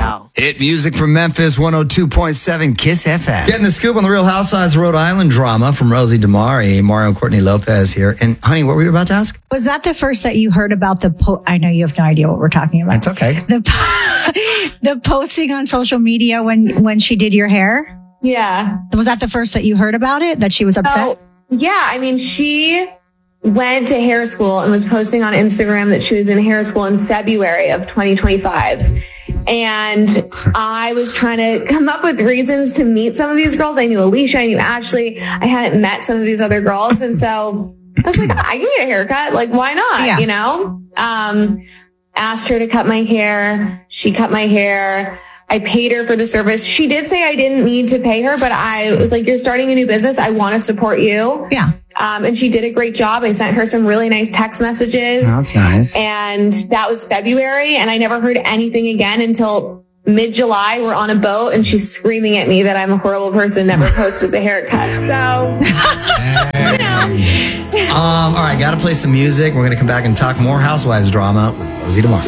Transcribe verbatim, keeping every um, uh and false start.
Radio. Hit music from Memphis, one oh two point seven Kiss F M. Getting the scoop on the Real Housewives of Rhode Island drama from Rosie DeMari, Mario and Courtney Lopez here. And honey, what were you about to ask? Was that the first that you heard about the po- I know you have no idea what we're talking about. It's okay. The po- the posting on social media when when she did your hair? Yeah. Was that the first that you heard about it? That she was upset? Oh, yeah. I mean, she went to hair school and was posting on Instagram that she was in hair school in February of twenty twenty-five. And I was trying to come up with reasons to meet some of these girls. I knew Alicia, I knew Ashley. I hadn't met some of these other girls. And so I was like, oh, I can get a haircut. Like, why not? Yeah. You know? Um, asked her to cut my hair. She cut my hair. I paid her for the service. She did say I didn't need to pay her, but I was like, you're starting a new business. I want to support you. Yeah. Um, and she did a great job. I sent her some really nice text messages. Oh, that's nice. And that was February. And I never heard anything again until mid-July. We're on a boat and she's screaming at me that I'm a horrible person, never posted the haircut. So, you know. um, all right, got to play some music. We're going to come back and talk more Housewives drama with Rosie DeMari.